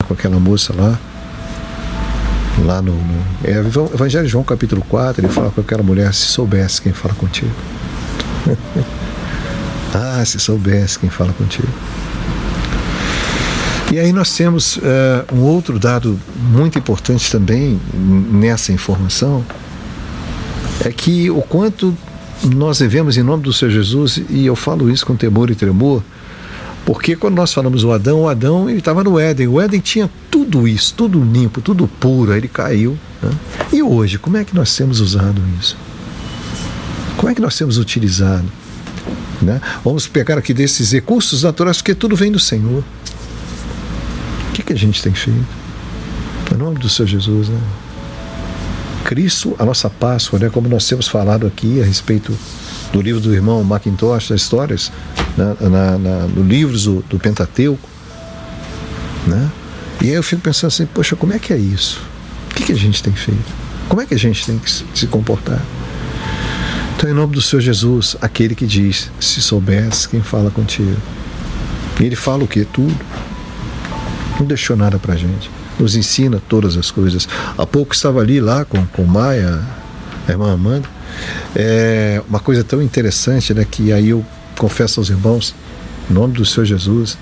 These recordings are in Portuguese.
com aquela moça lá no Evangelho de João capítulo 4, ele fala com aquela mulher: se soubesse quem fala contigo. Se soubesse quem fala contigo. E aí nós temos um outro dado muito importante também nessa informação, é que o quanto nós devemos, em nome do Senhor Jesus, e eu falo isso com temor e tremor, porque quando nós falamos o Adão ele estava no Éden. O Éden tinha tudo isso, tudo limpo, tudo puro. Aí ele caiu, né? E hoje, como é que nós temos usado isso? Como é que nós temos utilizado, né? Vamos pegar aqui desses recursos naturais, porque tudo vem do Senhor. O que a gente tem feito? Em nome do Senhor Jesus, né? Cristo, a nossa Páscoa, né? Como nós temos falado aqui a respeito do livro do irmão Macintosh, das histórias, no livro do Pentateuco, né? E aí eu fico pensando assim: poxa, como é que é isso? O que a gente tem feito? Como é que a gente tem que se comportar? Então, em nome do Senhor Jesus, aquele que diz: se soubesse quem fala contigo. E ele fala o quê? Tudo. Não deixou nada pra gente. Nos ensina todas as coisas. Há pouco estava ali lá com Maia, a irmã Amanda. É uma coisa tão interessante, né, que aí eu confesso aos irmãos, em nome do Senhor Jesus,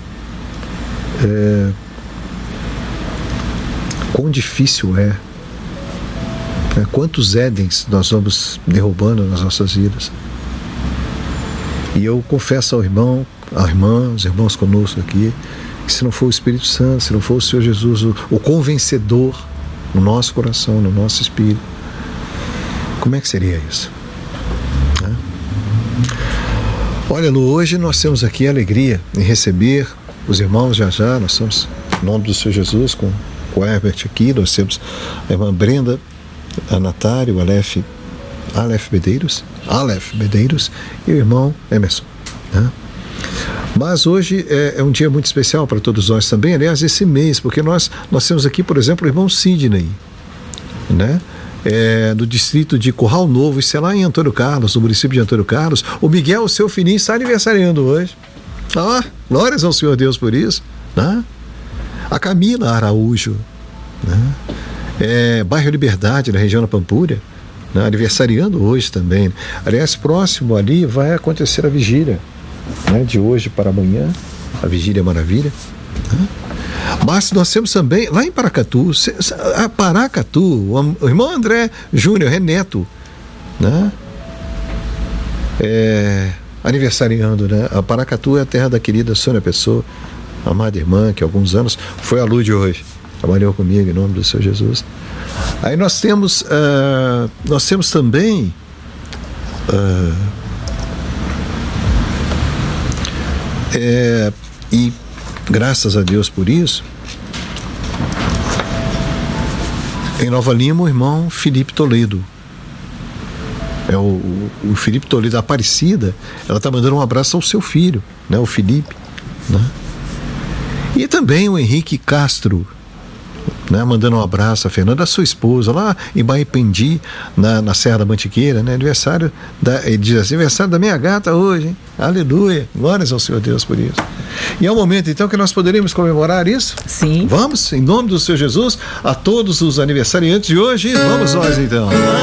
quão difícil é, né, quantos Édens nós vamos derrubando nas nossas vidas. E eu confesso ao irmão, à irmã, os irmãos conosco aqui, que se não for o Espírito Santo, se não for o Senhor Jesus, o convencedor no nosso coração, no nosso espírito, como é que seria isso? Né? Olha, Lu, hoje nós temos aqui a alegria em receber os irmãos já, nós estamos, em nome do Senhor Jesus, com o Herbert aqui, nós temos a irmã Brenda, a Natália, o Aleph Medeiros e o irmão Emerson, né? Mas hoje é um dia muito especial para todos nós também, aliás, esse mês, porque nós temos aqui, por exemplo, o irmão Sidney, né? Do distrito de Curral Novo, isso é lá em Antônio Carlos, no município de Antônio Carlos. O Miguel, seu filhinho, está aniversariando hoje. Glórias ao Senhor Deus por isso, né? A Camila Araújo, né? Bairro Liberdade, na região da Pampulha, né? Aniversariando hoje também. Aliás, próximo ali vai acontecer a vigília, né? De hoje para amanhã, a Vigília Maravilha, né? Mas nós temos também, lá em Paracatu, o irmão André Júnior, Reneto, né? Aniversariando, né? A Paracatu é a terra da querida Sônia Pessoa, amada irmã, que há alguns anos foi a luz de hoje, trabalhou comigo em nome do Senhor Jesus. Aí nós temos também e graças a Deus por isso, em Nova Lima, o irmão Felipe Toledo, o Felipe Toledo, a Aparecida, ela está mandando um abraço ao seu filho, né, o Felipe, né? E também o Henrique Castro, né, mandando um abraço a Fernanda, a sua esposa, lá em Baipendi, na Serra da Mantiqueira, né? Ele diz assim: aniversário da minha gata hoje, hein? Aleluia, glórias ao Senhor Deus por isso. E é o momento então que nós poderíamos comemorar isso? Sim. Vamos, em nome do Senhor Jesus, a todos os aniversariantes de hoje, vamos nós então.